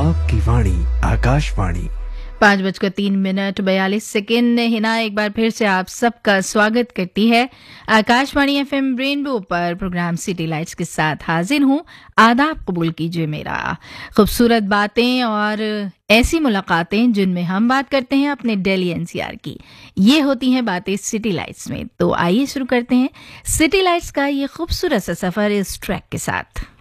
आपकी वाणी आकाशवाणी। 5:03 हिना एक बार फिर से आप सबका स्वागत करती है आकाशवाणी एफएम रेनबो पर। प्रोग्राम सिटी लाइट्स के साथ हाजिर हूँ। आदाब कबूल कीजिए मेरा। खूबसूरत बातें और ऐसी मुलाकातें जिनमें हम बात करते हैं अपने दिल्ली एनसीआर की, ये होती हैं बातें सिटी लाइट्स में। तो आइए शुरू करते हैं सिटी लाइट्स का ये खूबसूरत सा सफर इस ट्रैक के साथ।